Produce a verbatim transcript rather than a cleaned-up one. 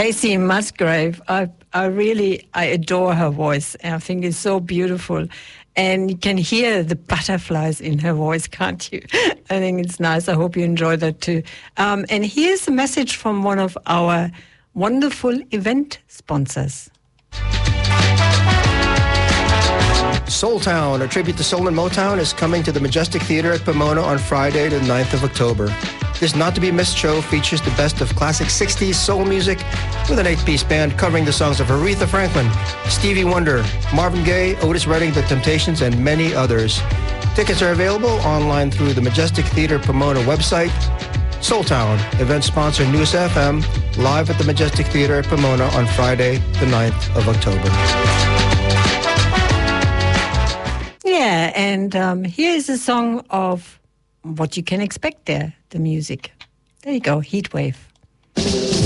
Casey Musgrave. I I really I adore her voice. I think it's so beautiful, and you can hear the butterflies in her voice, can't you? I think it's nice. I hope you enjoy that too. Um, and here's a message from one of our wonderful event sponsors. Soul Town, a tribute to soul and Motown, is coming to the Majestic Theater at Pomona on Friday, the ninth of October. This not-to-be-missed show features the best of classic sixties soul music with an eight-piece band covering the songs of Aretha Franklin, Stevie Wonder, Marvin Gaye, Otis Redding, The Temptations, and many others. Tickets are available online through the Majestic Theater Pomona website. Soul Town, event sponsor News F M, live at the Majestic Theater at Pomona on Friday, the ninth of October. Yeah, and um, here is a song of what you can expect there, the music. There you go, Heatwave.